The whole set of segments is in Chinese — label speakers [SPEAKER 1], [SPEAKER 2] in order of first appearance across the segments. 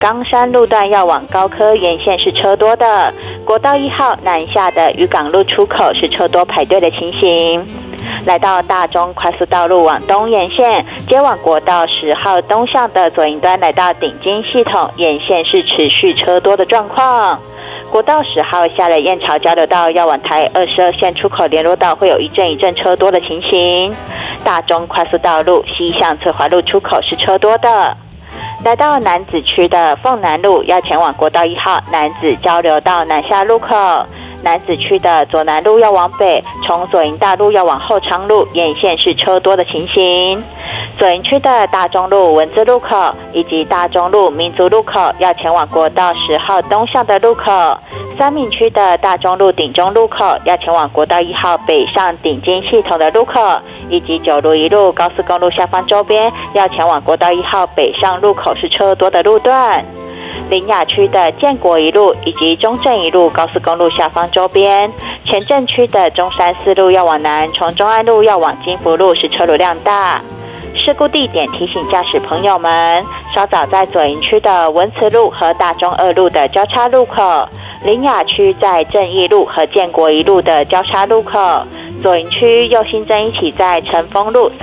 [SPEAKER 1] 冈山路段要往高科沿线是车多的，国道1号南下的渔港路出口是车多排队的情形。来到大中快速道路往东沿线，接往国道10号东向的左营端，来到顶金系统沿线是持续车多的状况。国道10号下了燕巢交流道要往台22线出口联络道，会有一阵一阵车多的情形。大中快速道路西向翠华路出口是车多的。来到楠梓区的凤南路，要前往国道1号楠梓交流道南下路口。楠梓区的左南路要往北，从左营大路要往后昌路，沿线是车多的情形。左营区的大中路文字路口以及大中路民族路口要前往国道10号东向的路口。三民区的大中路顶中路口要前往国道1号北上顶金系统的路口，以及九如一路高速公路下方周边要前往国道1号北上路口是车多的路段。苓雅区的建国一路以及中正一路高速公路下方周边，前镇区的中山四路要往南，从中安路要往金福路是车流量大。事故地点提醒驾驶朋友们，稍早在左营区的文慈路和大中2路的交叉路口，苓雅区在正义路和建国一路的交叉路口，左营区又新增一起在成丰路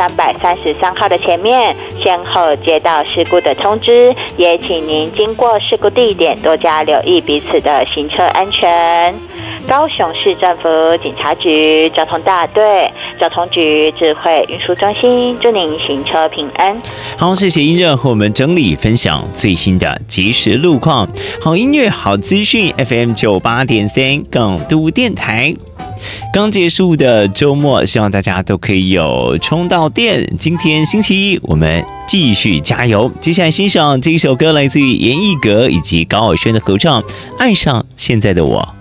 [SPEAKER 1] 333号的前面，先后接到事故的通知，也请您经过事故地点多加留意彼此的行车安全。高雄市政府警察局交通大队交通局智慧运输中心，祝您行车平安。
[SPEAKER 2] 好，谢谢音乐和我们整理分享最新的即时路况。好音乐好资讯 FM 98.3港都电台。刚结束的周末，希望大家都可以有充到电。今天星期一，我们继续加油。接下来欣赏这一首歌，来自于严艺格以及高尔宣的合唱《爱上现在的我》。